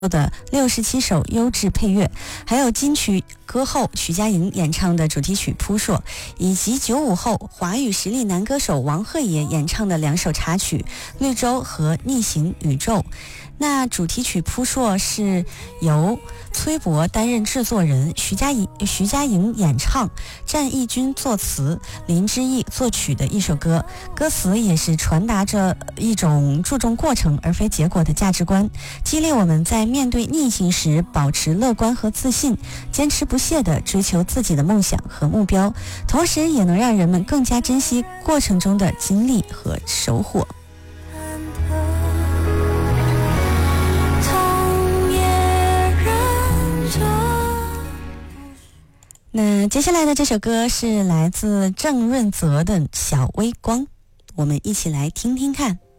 的67首优质配乐，还有金曲歌后徐佳莹演唱的主题曲《扑朔》，以及95后华语实力男歌手王鹤野演唱的2首插曲《绿洲》和《逆行宇宙》。那主题曲《扑朔》是由崔博担任制作人，徐佳莹演唱，战义军作词，林之毅作曲的一首歌。歌词也是传达着一种注重过程而非结果的价值观，激励我们在面对逆境时保持乐观和自信，坚持不懈地追求自己的梦想和目标，同时也能让人们更加珍惜过程中的经历和收获。那接下来的这首歌是来自郑润泽的《小微光》，我们一起来听听看。